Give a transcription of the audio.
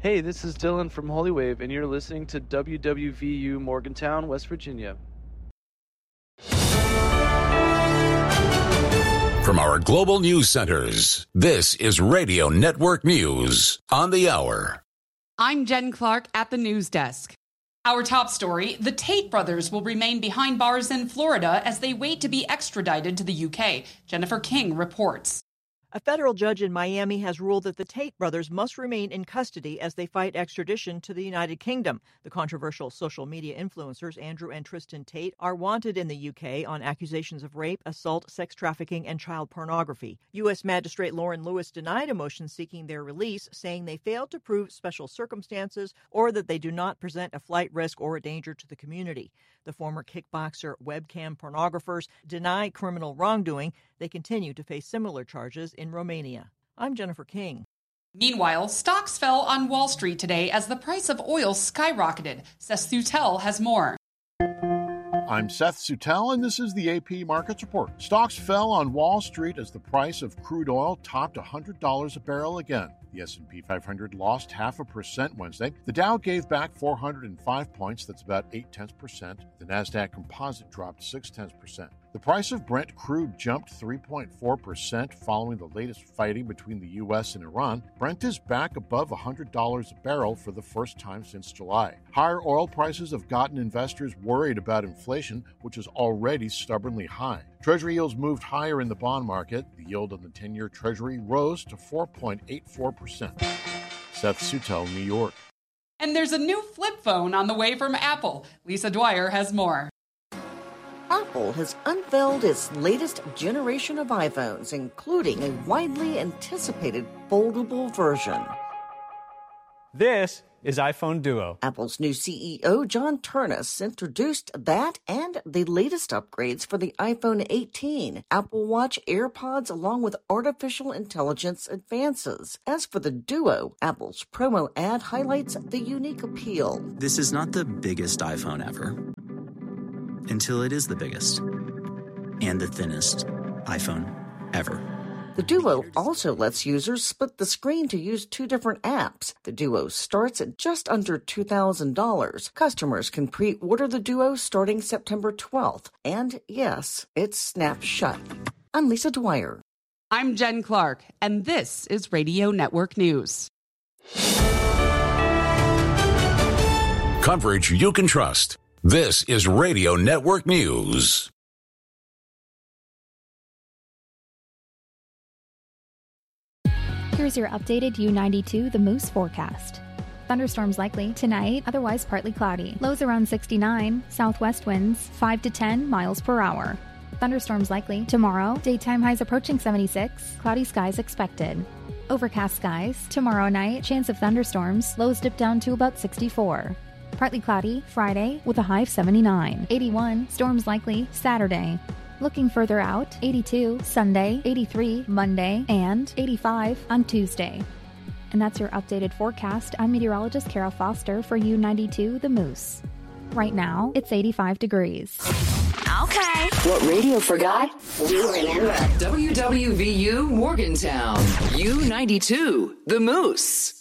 Hey, this is Dylan from Holy Wave, and you're listening to WWVU Morgantown, West Virginia. From our global news centers, this is Radio Network News on the Hour. I'm Jen Clark at the news desk. Our top story, the Tate brothers will remain behind bars in Florida as they wait to be extradited to the UK. Jennifer King reports. A federal judge in Miami has ruled that the Tate brothers must remain in custody as they fight extradition to the United Kingdom. The controversial social media influencers Andrew and Tristan Tate are wanted in the UK on accusations of rape, assault, sex trafficking, and child pornography. U.S. Magistrate Lauren Lewis denied a motion seeking their release, saying they failed to prove special circumstances or that they do not present a flight risk or a danger to the community. The former kickboxer webcam pornographers deny criminal wrongdoing. They continue to face similar charges in Romania. I'm Jennifer King. Meanwhile, stocks fell on Wall Street today as the price of oil skyrocketed. Seth Sutel has more. I'm Seth Sutel, and this is the AP Markets Report. Stocks fell on Wall Street as the price of crude oil topped $100 a barrel again. The S&P 500 lost 0.5% Wednesday. The Dow gave back 405 points, that's about 0.8%. The Nasdaq Composite dropped 0.6%. The price of Brent crude jumped 3.4% following the latest fighting between the U.S. and Iran. Brent is back above $100 a barrel for the first time since July. Higher oil prices have gotten investors worried about inflation, which is already stubbornly high. Treasury yields moved higher in the bond market. The yield on the 10-year Treasury rose to 4.84%. Seth Sutel, New York. And there's a new flip phone on the way from Apple. Lisa Dwyer has more. Apple has unveiled its latest generation of iPhones, including a widely anticipated foldable version. This is iPhone Duo. Apple's new CEO, John Ternus, introduced that and the latest upgrades for the iPhone 18, Apple Watch, AirPods, along with artificial intelligence advances. As for the Duo, Apple's promo ad highlights the unique appeal. This is not the biggest iPhone ever, until it is the biggest and the thinnest iPhone ever. The Duo also lets users split the screen to use two different apps. The Duo starts at just under $2,000. Customers can pre-order the Duo starting September 12th. And yes, it snaps shut. I'm Lisa Dwyer. I'm Jen Clark, and this is Radio Network News. Coverage you can trust. This is Radio Network News. Here's your updated U92 The Moose forecast. Thunderstorms likely tonight, otherwise partly cloudy. Lows around 69, southwest winds 5 to 10 miles per hour. Thunderstorms likely tomorrow, daytime highs approaching 76, cloudy skies expected. Overcast skies tomorrow night, chance of thunderstorms, lows dip down to about 64. Partly cloudy Friday with a high of 79. 81, storms likely Saturday. Looking further out, 82 Sunday, 83 Monday, and 85 on Tuesday. And that's your updated forecast. I'm meteorologist Carol Foster for U92 The Moose. Right now, it's 85 degrees. Okay. What radio forgot, we remember. WWVU Morgantown, U92 The Moose.